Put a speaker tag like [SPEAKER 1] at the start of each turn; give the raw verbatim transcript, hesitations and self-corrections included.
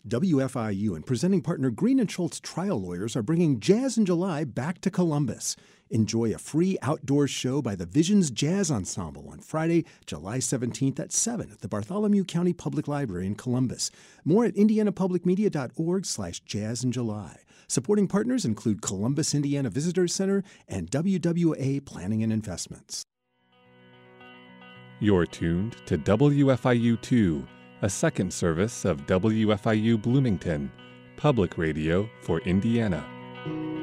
[SPEAKER 1] W F I U and presenting partner Green and Schultz Trial Lawyers are bringing Jazz in July back to Columbus. Enjoy a free outdoor show by the Visions Jazz Ensemble on Friday, July seventeenth at seven at the Bartholomew County Public Library in Columbus. More at indianapublicmedia.org slash jazz in July. Supporting partners include Columbus, Indiana Visitors Center and W W A Planning and Investments.
[SPEAKER 2] You're tuned to W F I U two, a second service of W F I U Bloomington, public radio for Indiana.